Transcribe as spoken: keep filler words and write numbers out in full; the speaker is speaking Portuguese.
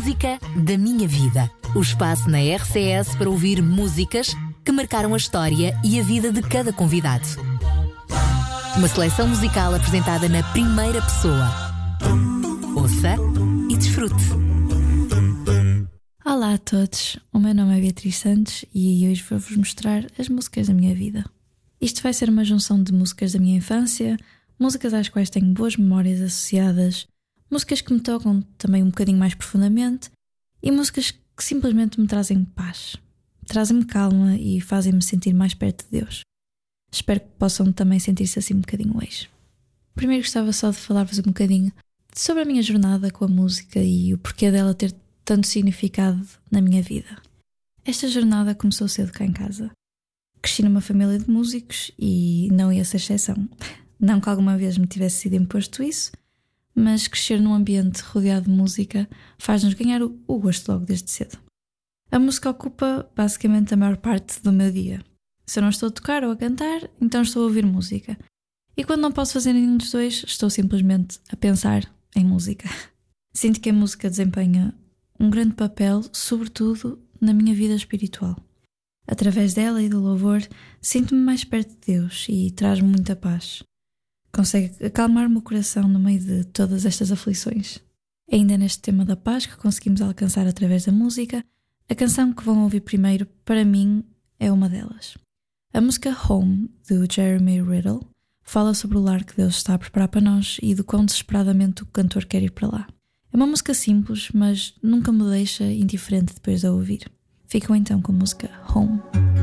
Música da Minha Vida. O espaço na R C S para ouvir músicas que marcaram a história e a vida de cada convidado. Uma seleção musical apresentada na primeira pessoa. Ouça e desfrute. Olá a todos, o meu nome é Beatriz Santos e hoje vou-vos mostrar as músicas da minha vida. Isto vai ser uma junção de músicas da minha infância, músicas às quais tenho boas memórias associadas, músicas que me tocam também um bocadinho mais profundamente e músicas que simplesmente me trazem paz, trazem-me calma e fazem-me sentir mais perto de Deus. Espero que possam também sentir-se assim um bocadinho hoje. Primeiro gostava só de falar-vos um bocadinho sobre a minha jornada com a música e o porquê dela ter tanto significado na minha vida. Esta jornada começou cedo cá em casa. Cresci numa família de músicos e não ia ser exceção. Não que alguma vez me tivesse sido imposto isso, mas crescer num ambiente rodeado de música faz-nos ganhar o, o gosto logo desde cedo. A música ocupa basicamente a maior parte do meu dia. Se eu não estou a tocar ou a cantar, então estou a ouvir música. E quando não posso fazer nenhum dos dois, estou simplesmente a pensar em música. Sinto que a música desempenha um grande papel, sobretudo na minha vida espiritual. Através dela e do louvor, sinto-me mais perto de Deus e traz-me muita paz. Consegue acalmar o meu coração no meio de todas estas aflições. Ainda neste tema da paz que conseguimos alcançar através da música, a canção que vão ouvir primeiro, para mim, é uma delas. A música Home, do Jeremy Riddle, fala sobre o lar que Deus está a preparar para nós e do quão desesperadamente o cantor quer ir para lá. É uma música simples, mas nunca me deixa indiferente depois de a ouvir. Ficam então com a música Home.